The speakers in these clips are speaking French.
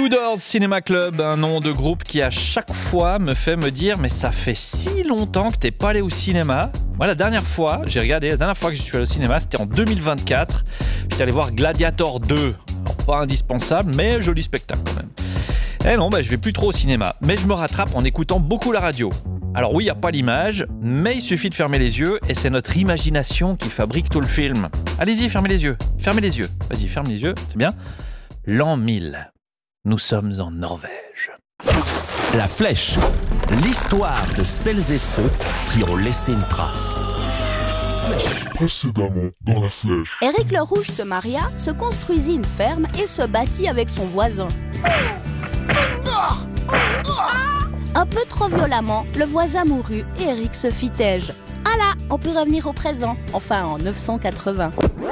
Tudors Cinema Club, un nom de groupe qui à chaque fois me fait me dire mais ça fait si longtemps que t'es pas allé au cinéma. Moi la dernière fois que je suis allé au cinéma, c'était en 2024. J'étais allé voir Gladiator 2. Alors, pas indispensable, mais joli spectacle quand même. Eh non, je vais plus trop au cinéma, mais je me rattrape en écoutant beaucoup la radio. Alors oui, il n'y a pas l'image, mais il suffit de fermer les yeux et c'est notre imagination qui fabrique tout le film. Allez-y, fermez les yeux. Vas-y, ferme les yeux, c'est bien. L'an 1000. Nous sommes en Norvège. La Flèche, l'histoire de celles et ceux qui ont laissé une trace. Précédemment dans La Flèche. Éric le Rouge se maria, se construisit une ferme et se battit avec son voisin. Un peu trop violemment, le voisin mourut et Éric se fit têche. Ah là, on peut revenir au présent, enfin en 980.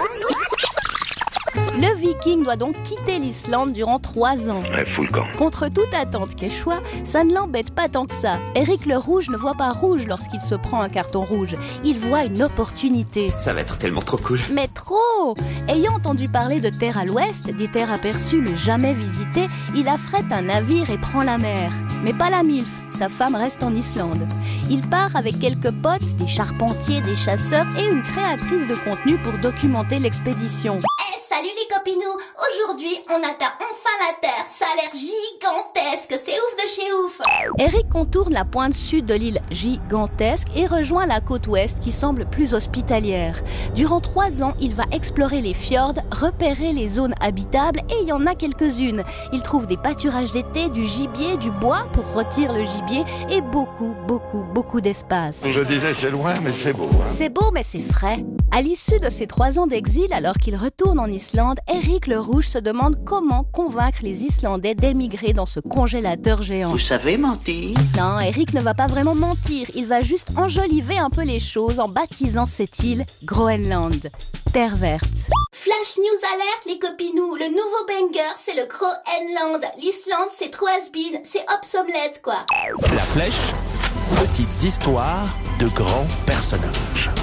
Le Viking doit donc quitter l'Islande durant 3 ans. Ouais, fous le camp. Contre toute attente Quechua, ça ne l'embête pas tant que ça. Éric le Rouge ne voit pas rouge lorsqu'il se prend un carton rouge. Il voit une opportunité. Ça va être tellement trop cool. Mais trop! Ayant entendu parler de terres à l'ouest, des terres aperçues mais jamais visitées, il affrète un navire et prend la mer. Mais pas la MILF, sa femme reste en Islande. Il part avec quelques potes, des charpentiers, des chasseurs et une créatrice de contenu pour documenter l'expédition. Salut les copinous, aujourd'hui on atteint enfin la Terre, ça a l'air gigantesque, c'est ouf de chez ouf. Éric contourne la pointe sud de l'île gigantesque et rejoint la côte ouest qui semble plus hospitalière. Durant 3 ans, il va explorer les fjords, repérer les zones habitables et il y en a quelques-unes. Il trouve des pâturages d'été, du gibier, du bois pour rôtir le gibier et beaucoup d'espace. Je disais c'est loin mais c'est beau. C'est beau mais c'est frais. À l'issue de ses 3 ans d'exil, alors qu'il retourne en Islande, Éric le Rouge se demande comment convaincre les Islandais d'émigrer dans ce congélateur géant. Vous savez mentir? Non, Éric ne va pas vraiment mentir, il va juste enjoliver un peu les choses en baptisant cette île Groenland, terre verte. Flash news alerte les copinous, le nouveau banger c'est le Groenland. L'Islande c'est trop has-been, c'est obsolète quoi. La Flèche, petites histoires de grands personnages.